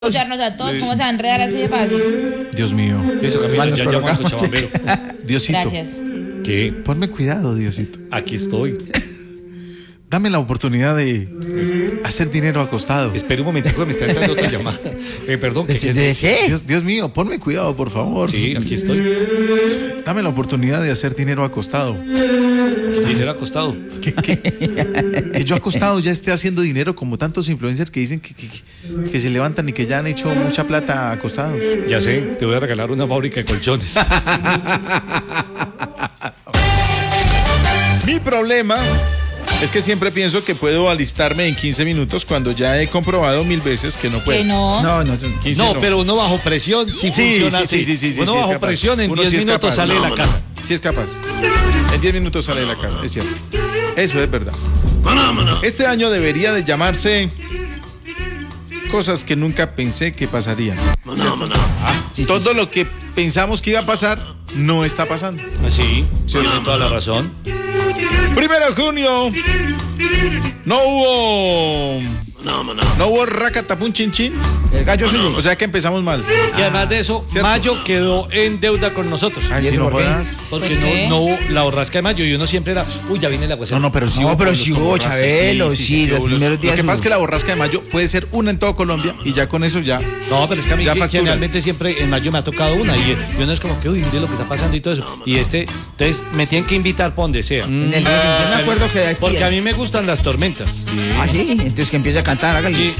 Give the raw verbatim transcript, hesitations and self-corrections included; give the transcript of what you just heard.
Escucharnos a todos, ¿cómo se va a enredar así de fácil? Dios mío. Eso, Camila, ya llamo a Cochabambero. Diosito. Gracias. ¿Qué? Ponme cuidado, Diosito. Aquí estoy. Dame la oportunidad de hacer dinero acostado. Espera un momentico que me está entrando otra llamada. Eh, perdón, ¿qué es ¿De eso? qué? Dios, Dios mío, ponme cuidado, por favor. Sí, aquí estoy. Dame la oportunidad de hacer dinero acostado. Dinero acostado. Que, que, que yo acostado ya esté haciendo dinero como tantos influencers que dicen que, que, que se levantan y que ya han hecho mucha plata acostados. Ya sé, te voy a regalar una fábrica de colchones. Mi problema es que siempre pienso que puedo alistarme en quince minutos cuando ya he comprobado mil veces que no puedo. Que no. No, no, quince No, pero uno bajo presión sí, Sí, funciona sí, así. sí, sí, sí, uno sí, es bajo capaz. presión en Uno diez sí es minutos capaz. sale de No, la no, casa. Sí es capaz. En diez minutos sale de la casa, es cierto. Eso es verdad. Este año debería de llamarse cosas que nunca pensé que pasarían. Sí, sí, Todo lo que pensamos que iba a pasar no está pasando. Sí, sí, tiene toda la razón. Primero de junio no hubo no hubo racatapun chin chin. El gallo suyo. O sea que empezamos mal. Y además de eso, ¿cierto? Mayo quedó en deuda con nosotros. Ay, ¿Y si eso no por qué? jodas. Porque ¿Por qué? no, no hubo la borrasca de Mayo y uno siempre era, uy, ya viene la aguacero. No, no, pero sí No, hubo pero pueblos sí con hubo, borrascas, Chabelo, sí, los hubo. primeros días Lo que hubo. pasa es que la borrasca de mayo puede ser una en todo Colombia y ya con eso ya. No, pero es que a mí Ya que- facturan. generalmente siempre en mayo me ha tocado una y, y uno es como que, uy, mire lo que está pasando y todo eso. Y este, entonces me tienen que invitar por donde sea. En el, yo me acuerdo que aquí. Porque a mí me gustan las tormentas. Ah, sí, entonces que empiece a cantar, hágale. Sí,